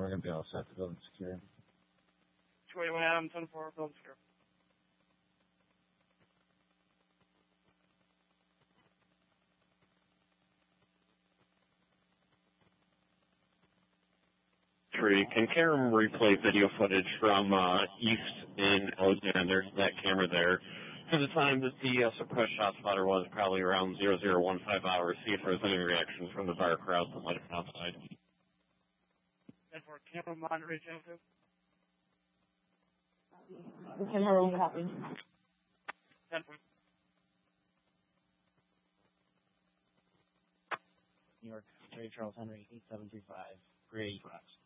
we're going to be all set to building secure. 281 Adam, 10-4, building secure. Can Karam replay video footage from east in Alexander, that camera there, to the time that the suppressed shot spotter was probably around 0015 hours, see if there was any reaction from the bar crowd that might have been outside. 10-4, camera monitor reach out to. The camera room copy. 10-4. New York, Ray Charles Henry, 8735, Gray Fox.